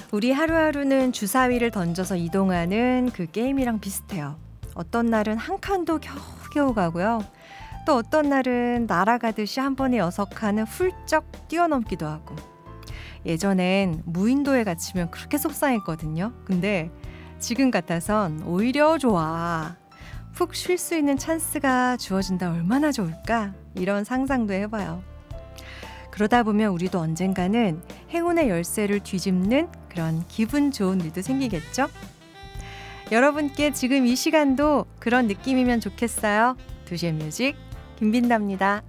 우리 하루하루는 주사위를 던져서 이동하는 그 게임이랑 비슷해요. 어떤 날은 한 칸도 겨우겨우 가고요. 또 어떤 날은 날아가듯이 한 번에 6칸을 훌쩍 뛰어넘기도 하고. 예전엔 무인도에 갇히면 그렇게 속상했거든요. 근데 지금 같아선 오히려 좋아. 푹 쉴 수 있는 찬스가 주어진다 얼마나 좋을까? 이런 상상도 해봐요. 그러다 보면 우리도 언젠가는 행운의 열쇠를 뒤집는 그런 기분 좋은 일도 생기겠죠? 여러분께 지금 이 시간도 그런 느낌이면 좋겠어요. 2시의 뮤직 김빈답니다.